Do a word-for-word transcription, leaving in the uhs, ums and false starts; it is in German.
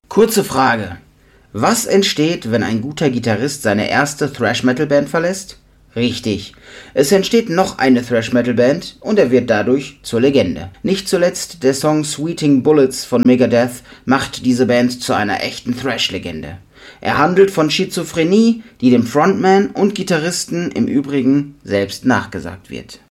Kurze Frage. Was entsteht, wenn ein guter Gitarrist seine erste Thrash-Metal-Band verlässt? Richtig. Es entsteht noch eine Thrash-Metal-Band und er wird dadurch zur Legende. Nicht zuletzt der Song Sweating Bullets von Megadeth macht diese Band zu einer echten Thrash-Legende. Er handelt von Schizophrenie, die dem Frontman und Gitarristen im Übrigen selbst nachgesagt wird.